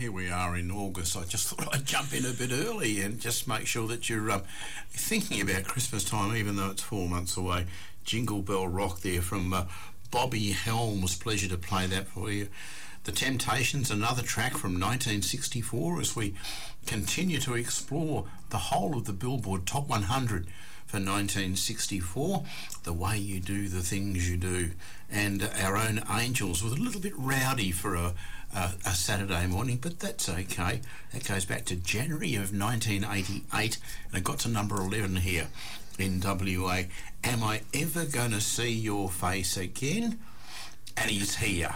here we are in August. I just thought I'd jump in a bit early and just make sure that you're thinking about Christmas time, even though it's 4 months away. Jingle Bell Rock there from Bobby Helms. Pleasure to play that for you. The Temptations, another track from 1964 as we continue to explore the whole of the Billboard Top 100 for 1964, The Way You Do the Things You Do, and Our Own Angels was a little bit rowdy for a Saturday morning, but that's okay. That goes back to January of 1988, and it got to number 11 here in WA. Am I ever going to see your face again? And he's here.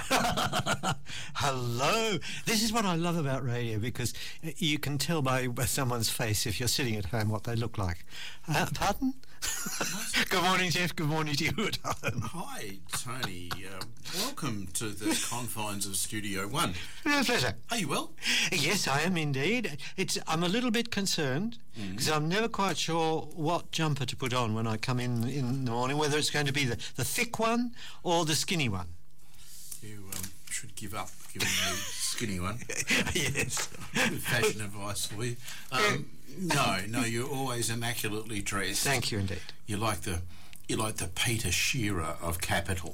Hello. This is what I love about radio, because you can tell by someone's face if you're sitting at home what they look like. Pardon? Good morning, Jeff. Good morning to you at home. Hi, Tony. Welcome to the confines of Studio One. Pleasure. Are you well? Yes, I am indeed. I'm a little bit concerned because I'm never quite sure what jumper to put on when I come in the morning, whether it's going to be the thick one or the skinny one. You should give up giving me the skinny one. Yes. Good fashion advice for you. No, you're always immaculately dressed. Thank you indeed. You're like the Peter Shearer of Capital.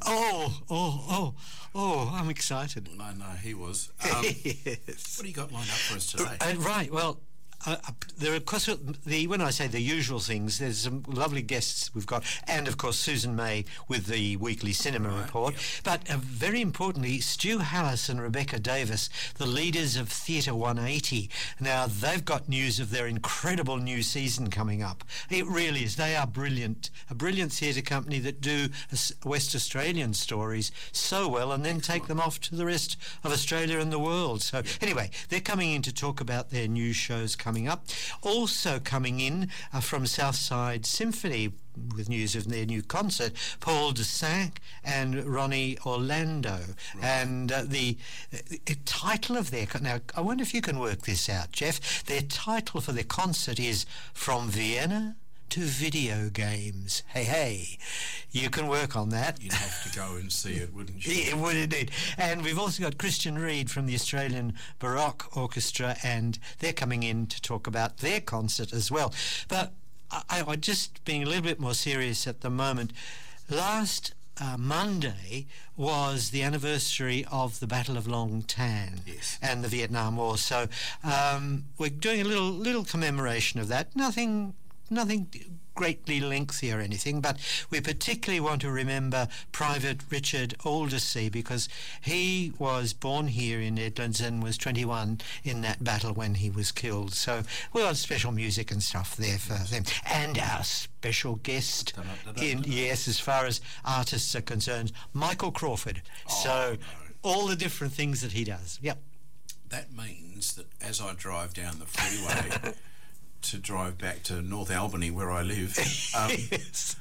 Oh, I'm excited. I know, he was. Yes. What do you got lined up for us today? Right, well, there are, of course, when I say the usual things, there's some lovely guests we've got, and of course Susan May with the weekly cinema report. Yep. But very importantly, Stu Hallis and Rebecca Davis, the leaders of Theatre 180. Now they've got news of their incredible new season coming up. It really is. They are brilliant, a brilliant theatre company that do West Australian stories so well, and then take them off to the rest of Australia and the world. So anyway, they're coming in to talk about their new shows coming up. Also coming in from Southside Symphony with news of their new concert, Paul Desac and Ronnie Orlando. Right. And the title of their... Now, I wonder if you can work this out, Jeff. Their title for their concert is From Vienna to Video Games. Hey, you can work on that. You'd have to go and see it, wouldn't you? It would indeed. And we've also got Christian Reid from the Australian Baroque Orchestra, and they're coming in to talk about their concert as well. But I just being a little bit more serious at the moment. Last Monday was the anniversary of the Battle of Long Tan. Yes. And the Vietnam War. So we're doing a little commemoration of that. Nothing greatly lengthy or anything, but we particularly want to remember Private Richard Aldersea, because he was born here in Edlands and was 21 in that battle when he was killed. So we'll have special music and stuff there for them. And our special guest, as far as artists are concerned, Michael Crawford. All the different things that he does. Yep. That means that as I drive down the freeway to drive back to North Albany where I live, yes.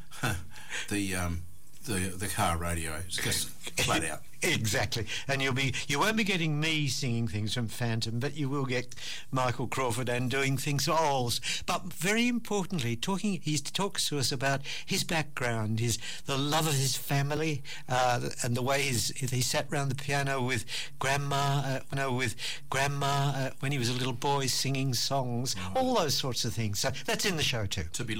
the car radio is just flat out. Exactly. And you won't be getting me singing things from Phantom, but you will get Michael Crawford and doing things for Ols. But very importantly, he talks to us about his background, the love of his family, and the way he sat round the piano with grandma when he was a little boy singing songs, all those sorts of things. So that's in the show too. To be